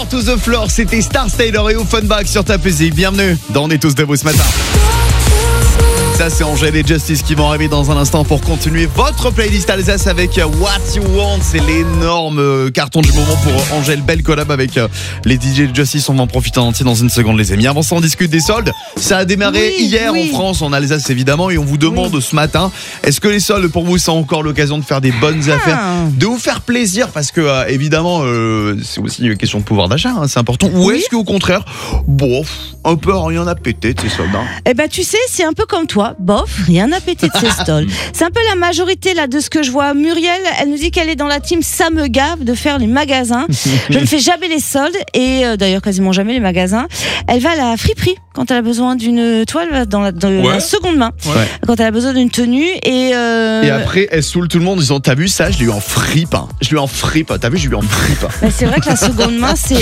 to the Floor, c'était Star Taylor et Offenbach sur ta musique. Bienvenue dans On est tous debout ce matin. Ça c'est Angèle et Justice qui vont arriver dans un instant pour continuer votre playlist Alsace avec What You Want. C'est l'énorme carton du moment pour Angèle. Belle collab avec les DJ de Justice. On va en profiter en entier dans une seconde les amis. Avant ça on discute des soldes. Ça a démarré hier en France, en Alsace évidemment. Et on vous demande ce matin, est-ce que les soldes pour vous c'est encore l'occasion de faire des bonnes affaires, de vous faire plaisir? Parce que évidemment c'est aussi une question de pouvoir d'achat, hein, c'est important. Ou est-ce qu'au contraire, bof, un peu rien à péter de ces soldes, hein? Eh ben tu sais, c'est un peu comme toi. Bof, rien à péter de ces soldes. C'est un peu la majorité là de ce que je vois. Muriel, elle nous dit qu'elle est dans la team ça me gave de faire les magasins. Je ne fais jamais les soldes et d'ailleurs quasiment jamais les magasins. Elle va à la friperie quand elle a besoin d'une toile dans la seconde main. Quand elle a besoin d'une tenue et après elle saoule tout le monde en disant t'as vu ça, je l'ai eu en fripe. Je l'ai eu en fripe. T'as vu, je l'ai eu en fripe. Mais c'est vrai que la seconde main c'est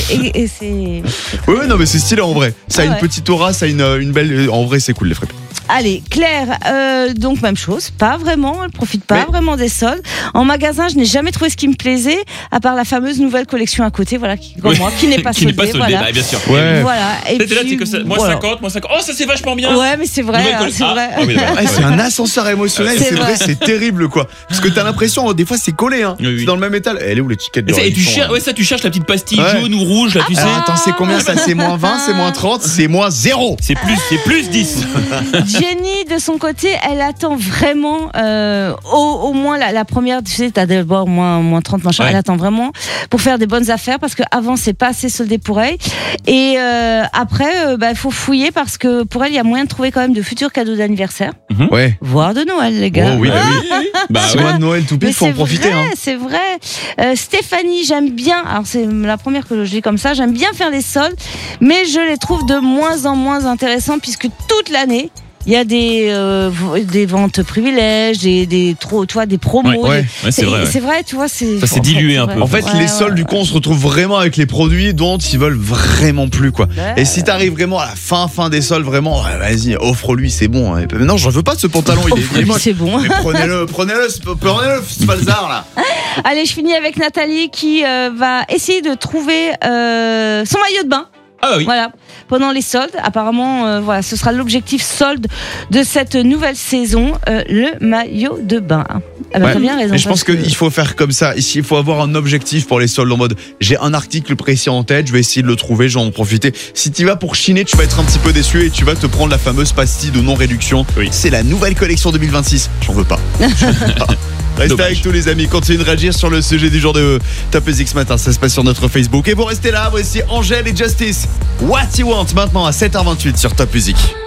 Oui, non mais c'est stylé en vrai. Ça a une petite aura, ça a une belle. En vrai c'est cool les fripes. Allez, Claire, donc même chose, pas vraiment, elle profite pas vraiment des soldes. En magasin, je n'ai jamais trouvé ce qui me plaisait, à part la fameuse nouvelle collection à côté, voilà, comme moi, qui n'est pas soldée. Voilà. Bah, bien sûr. Voilà. Et puis, là, c'est que ça, moins 50. Oh, ça c'est vachement bien. Ouais, mais c'est vrai, c'est vrai. C'est un ascenseur émotionnel, c'est vrai, c'est terrible quoi. Parce que t'as l'impression, des fois c'est collé, hein. C'est dans le même étal. Elle est où l'étiquette de et tu cherches la petite pastille jaune ou rouge, là, tu sais. Attends, c'est combien ça? C'est moins 20, c'est moins 30, c'est moins 0. C'est plus 10. Jenny, de son côté, elle attend vraiment au moins la première, tu sais, t'as d'abord moins 30 machin, elle attend vraiment pour faire des bonnes affaires parce qu'avant c'est pas assez soldé pour elle et après il faut fouiller parce que pour elle il y a moyen de trouver quand même de futurs cadeaux d'anniversaire, voire de Noël les gars. Oh oui, c'est mois de Noël tout pile, faut en profiter. C'est vrai. Stéphanie, j'aime bien, alors c'est la première que je dis comme ça, j'aime bien faire les soldes mais je les trouve de moins en moins intéressants puisque toute l'année il y a des ventes privilèges, des promos. C'est vrai. C'est vrai, tu vois, ça s'est dilué un peu. En fait, les soldes du coup, on se retrouve vraiment avec les produits dont ils veulent vraiment plus quoi. Et si t'arrives vraiment à la fin des soldes, vraiment, vas-y, offre-lui, c'est bon. Hein. Non, j'en veux pas de ce pantalon, il est moche. C'est bon. Mais prenez-le, c'est pas le zar là. Allez, je finis avec Nathalie qui va essayer de trouver son maillot de bain. Ah oui. Voilà, pendant les soldes, apparemment, ce sera l'objectif solde de cette nouvelle saison, le maillot de bain. Elle a très bien raison. Mais je pense qu'il faut faire comme ça. Ici, il faut avoir un objectif pour les soldes en mode j'ai un article précis en tête, je vais essayer de le trouver, je vais en profiter. Si tu vas pour chiner, tu vas être un petit peu déçu et tu vas te prendre la fameuse pastille de non-réduction. Oui. C'est la nouvelle collection 2026. J'en veux pas. Restez avec tous les amis, continuez de réagir sur le sujet du jour de Top Music ce matin, ça se passe sur notre Facebook. Et vous restez là, voici Angèle et Justice. What You Want maintenant à 7h28 sur Top Music.